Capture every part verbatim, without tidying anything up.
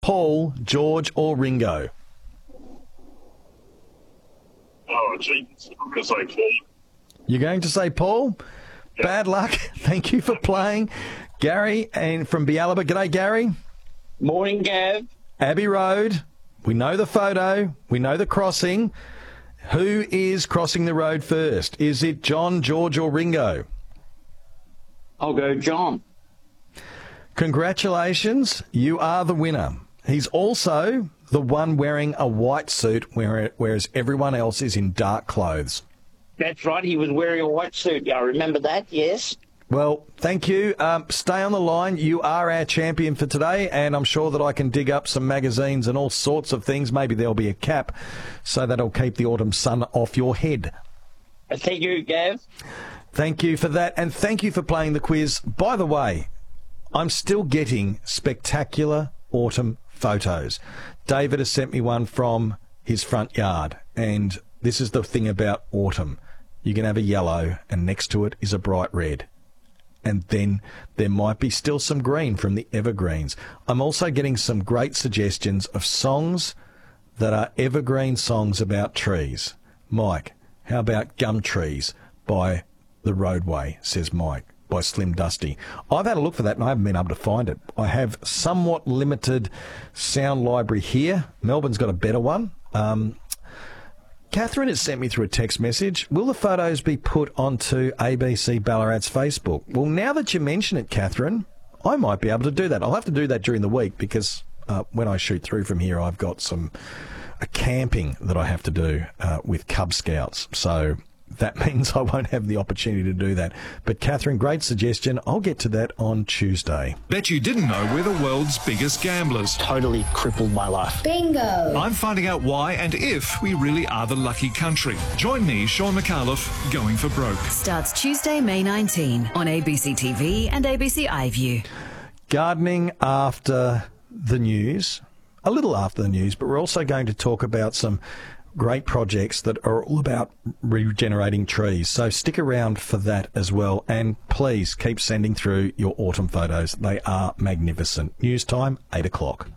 Paul, George or Ringo? Oh, gee, I'm going to say Paul. You're going to say Paul? Yep. Bad luck. Thank you for playing. Gary and from Bialaba. G'day, Gary. Morning, Gav. Abbey Road. We know the photo. We know the crossing. Who is crossing the road first? Is it John, George or Ringo? I'll go John. Congratulations. You are the winner. He's also the one wearing a white suit, whereas everyone else is in dark clothes. That's right. He was wearing a white suit. I remember that, yes. Well, thank you. Um, stay on the line. You are our champion for today, and I'm sure that I can dig up some magazines and all sorts of things. Maybe there'll be a cap, so that'll keep the autumn sun off your head. Thank you, Gav. Thank you for that, and thank you for playing the quiz. By the way, I'm still getting spectacular autumn photos. David has sent me one from his front yard, and this is the thing about autumn. You can have a yellow, and next to it is a bright red. And then there might be still some green from the evergreens. I'm also getting some great suggestions of songs that are evergreen songs about trees. Mike, how about Gum Trees by The Roadway, says Mike, by Slim Dusty. I've had a look for that and I haven't been able to find it. I have somewhat limited sound library here. Melbourne's got a better one. Um, Catherine has sent me through a text message. Will the photos be put onto A B C Ballarat's Facebook? Well, now that you mention it, Catherine, I might be able to do that. I'll have to do that during the week because uh, when I shoot through from here, I've got some a camping that I have to do uh, with Cub Scouts. So that means I won't have the opportunity to do that. But, Catherine, great suggestion. I'll get to that on Tuesday. Bet you didn't know we're the world's biggest gamblers. Totally crippled my life. Bingo! I'm finding out why and if we really are the lucky country. Join me, Sean McAuliffe, Going for Broke. Starts Tuesday, May nineteenth on A B C T V and A B C iView. Gardening after the news, a little after the news, but we're also going to talk about some great projects that are all about regenerating trees. So stick around for that as well. And please keep sending through your autumn photos. They are magnificent. News time, eight o'clock.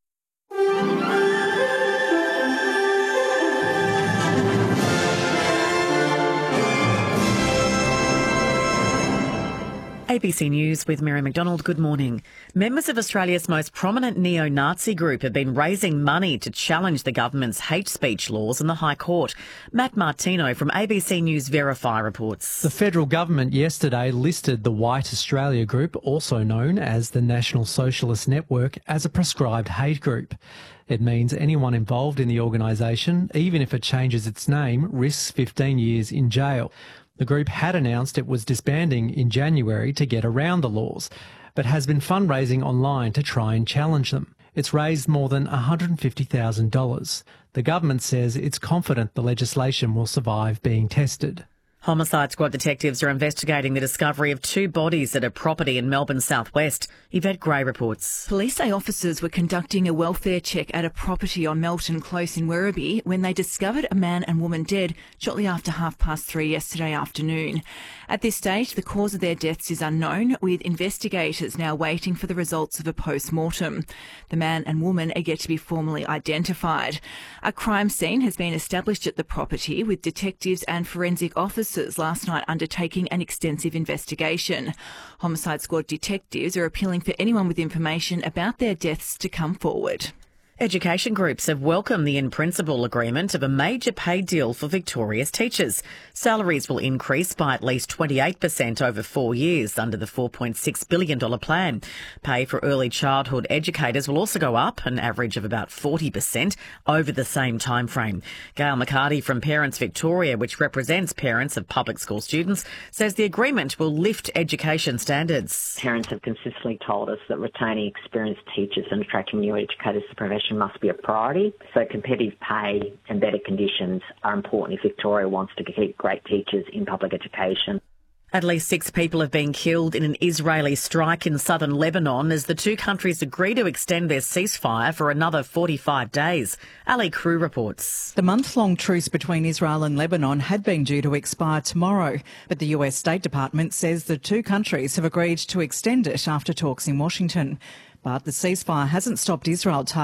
A B C News with Mary McDonald. Good morning. Members of Australia's most prominent neo-Nazi group have been raising money to challenge the government's hate speech laws in the High Court. Matt Martino from A B C News Verify reports. The federal government yesterday listed the White Australia Group, also known as the National Socialist Network, as a prescribed hate group. It means anyone involved in the organisation, even if it changes its name, risks fifteen years in jail. The group had announced it was disbanding in January to get around the laws, but has been fundraising online to try and challenge them. It's raised more than one hundred fifty thousand dollars. The government says it's confident the legislation will survive being tested. Homicide Squad detectives are investigating the discovery of two bodies at a property in Melbourne's southwest. Yvette Gray reports. Police say officers were conducting a welfare check at a property on Melton Close in Werribee when they discovered a man and woman dead shortly after half past three yesterday afternoon. At this stage, the cause of their deaths is unknown, with investigators now waiting for the results of a post-mortem. The man and woman are yet to be formally identified. A crime scene has been established at the property, with detectives and forensic officers last night undertaking an extensive investigation. Homicide Squad detectives are appealing for anyone with information about their deaths to come forward. Education groups have welcomed the in-principle agreement of a major pay deal for Victoria's teachers. Salaries will increase by at least twenty-eight percent over four years under the four point six billion dollars plan. Pay for early childhood educators will also go up, an average of about forty percent over the same time frame. Gail McCarty from Parents Victoria, which represents parents of public school students, says the agreement will lift education standards. Parents have consistently told us that retaining experienced teachers and attracting new educators to the profession must be a priority. So competitive pay and better conditions are important if Victoria wants to keep great teachers in public education. At least six people have been killed in an Israeli strike in southern Lebanon as the two countries agree to extend their ceasefire for another forty-five days. Ali Crew reports. The month-long truce between Israel and Lebanon had been due to expire tomorrow, but the U S State Department says the two countries have agreed to extend it after talks in Washington. But the ceasefire hasn't stopped Israel targeting